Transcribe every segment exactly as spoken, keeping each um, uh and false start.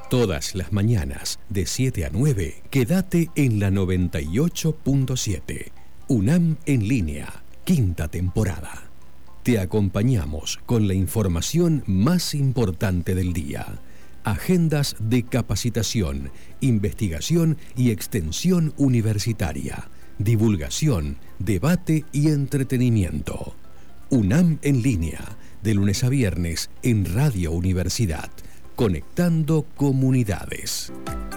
Todas las mañanas, de siete a nueve, quédate en la noventa y ocho punto siete. UNAM en línea, quinta temporada. Te acompañamos con la información más importante del día. Agendas de capacitación, investigación y extensión universitaria, divulgación, debate y entretenimiento. UNAM en línea, de lunes a viernes en Radio Universidad, conectando comunidades.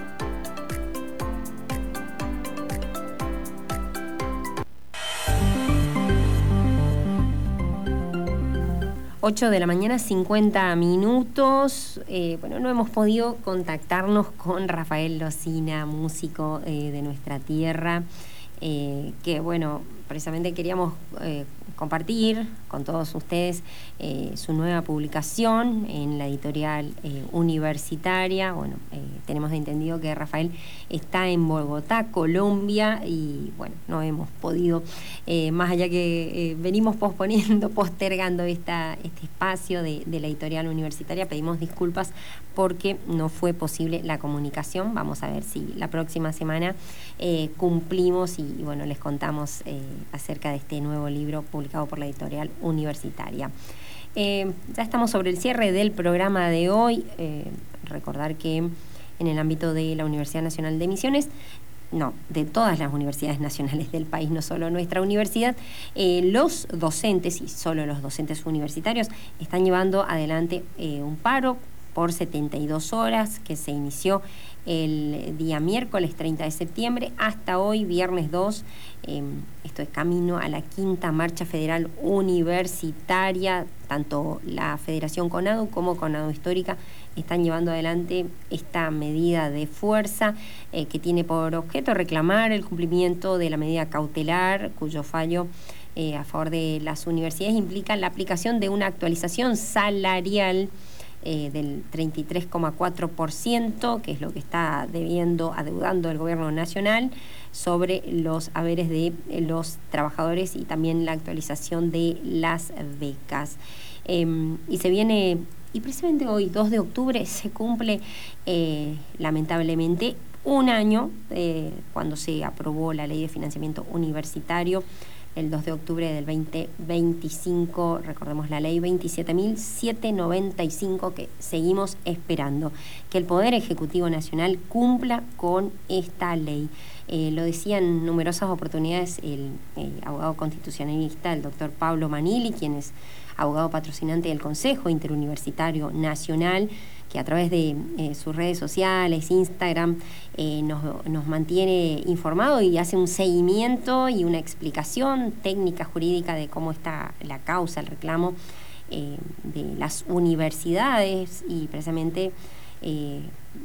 ocho de la mañana, cincuenta minutos. Eh, bueno, no hemos podido contactarnos con Rafael Locina, músico eh, de nuestra tierra, eh, que bueno, precisamente queríamos eh, compartir con todos ustedes eh, su nueva publicación en la editorial eh, universitaria. Bueno, eh, tenemos entendido que Rafael está en Bogotá, Colombia, y bueno, no hemos podido, eh, más allá que eh, venimos posponiendo, postergando esta, este espacio de, de la editorial universitaria, pedimos disculpas porque no fue posible la comunicación. Vamos a ver si la próxima semana eh, cumplimos y, y bueno, les contamos eh, acerca de este nuevo libro publicado por la editorial universitaria. Eh, ya estamos sobre el cierre del programa de hoy. Eh, recordar que en el ámbito de la Universidad Nacional de Misiones, no, de todas las universidades nacionales del país, no solo nuestra universidad, eh, los docentes, y solo los docentes universitarios, están llevando adelante eh, un paro por setenta y dos horas que se inició el día miércoles treinta de septiembre hasta hoy, viernes dos. Eh, esto es camino a la quinta marcha federal universitaria. Tanto la Federación CONADU como CONADU Histórica están llevando adelante esta medida de fuerza eh, que tiene por objeto reclamar el cumplimiento de la medida cautelar, cuyo fallo eh, a favor de las universidades implica la aplicación de una actualización salarial Eh, del treinta y tres coma cuatro por ciento, que es lo que está debiendo, adeudando el gobierno nacional sobre los haberes de eh, los trabajadores, y también la actualización de las becas. Eh, y se viene, y precisamente hoy, dos de octubre, se cumple eh, lamentablemente un año eh, cuando se aprobó la Ley de Financiamiento Universitario, el dos de octubre del veinte veinticinco, recordemos la ley veintisiete mil setecientos noventa y cinco, que seguimos esperando que el Poder Ejecutivo Nacional cumpla con esta ley. Eh, lo decía en numerosas oportunidades el, el abogado constitucionalista, el doctor Pablo Manili, quien es abogado patrocinante del Consejo Interuniversitario Nacional, que a través de eh, sus redes sociales, Instagram, eh, nos, nos mantiene informado y hace un seguimiento y una explicación técnica jurídica de cómo está la causa, el reclamo eh, de las universidades, y precisamente eh,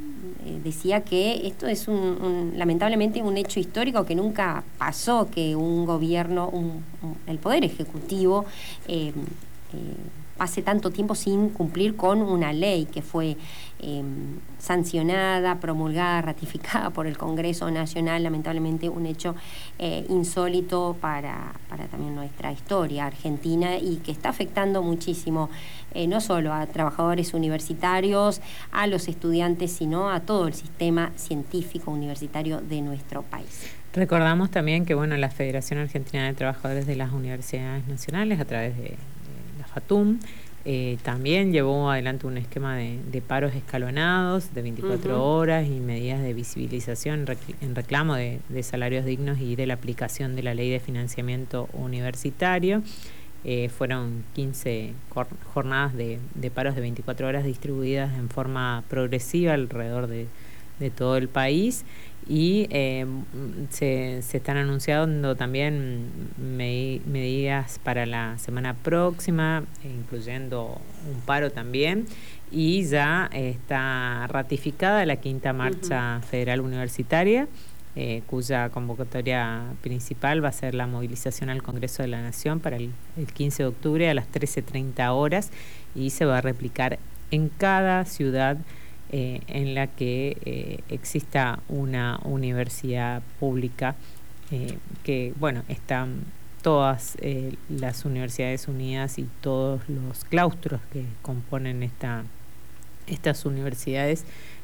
decía que esto es un, un, lamentablemente un hecho histórico que nunca pasó, que un gobierno, un, un, el Poder Ejecutivo, eh, eh, pase tanto tiempo sin cumplir con una ley que fue eh, sancionada, promulgada, ratificada por el Congreso Nacional. Lamentablemente un hecho eh, insólito para, para también nuestra historia argentina, y que está afectando muchísimo eh, no solo a trabajadores universitarios, a los estudiantes, sino a todo el sistema científico universitario de nuestro país. Recordamos también que bueno, la Federación Argentina de Trabajadores de las Universidades Nacionales, a través de FATUM, eh, también llevó adelante un esquema de, de paros escalonados de veinticuatro uh-huh. horas y medidas de visibilización en reclamo de, de salarios dignos y de la aplicación de la Ley de Financiamiento Universitario. Eh, fueron quince jornadas de, de paros de veinticuatro horas distribuidas en forma progresiva alrededor de, de todo el país. Y eh, se, se están anunciando también me, medidas para la semana próxima, incluyendo un paro también, y ya está ratificada la quinta marcha uh-huh. federal universitaria, eh, cuya convocatoria principal va a ser la movilización al Congreso de la Nación para el, el quince de octubre a las trece treinta horas, y se va a replicar en cada ciudad Eh, en la que eh, exista una universidad pública, eh, que bueno, están todas eh, las universidades unidas y todos los claustros que componen esta, estas universidades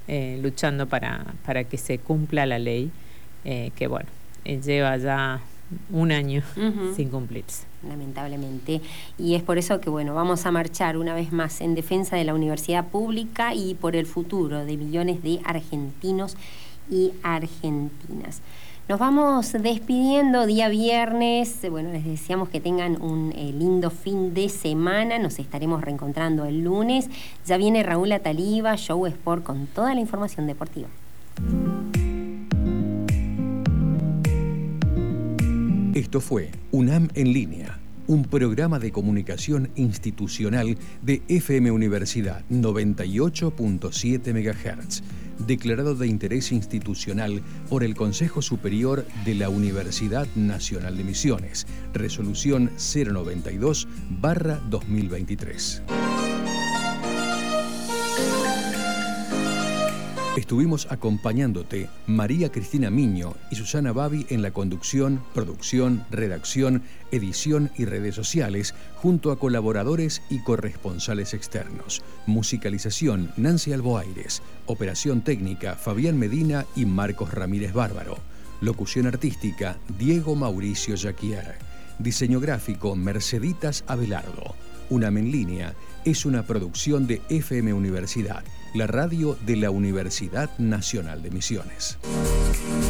eh, luchando para, para que se cumpla la ley, eh, que bueno, eh, lleva ya un año uh-huh. sin cumplirse. Lamentablemente. Y es por eso que bueno, vamos a marchar una vez más en defensa de la universidad pública y por el futuro de millones de argentinos y argentinas. Nos vamos despidiendo día viernes. Bueno, les deseamos que tengan un eh, lindo fin de semana. Nos estaremos reencontrando el lunes. Ya viene Raúl Ataliba, Show Sport, con toda la información deportiva. Esto fue UNAM en línea, un programa de comunicación institucional de F M Universidad noventa y ocho punto siete megahertz, declarado de interés institucional por el Consejo Superior de la Universidad Nacional de Misiones, resolución cero noventa y dos barra dos mil veintitrés. Estuvimos acompañándote María Cristina Miño y Susana Babi en la conducción, producción, redacción, edición y redes sociales, junto a colaboradores y corresponsales externos. Musicalización, Nancy Alboaires. Operación técnica, Fabián Medina y Marcos Ramírez Bárbaro. Locución artística, Diego Mauricio Jaquier. Diseño gráfico, Merceditas Abelardo. UNAM en línea es una producción de F M Universidad, la radio de la Universidad Nacional de Misiones.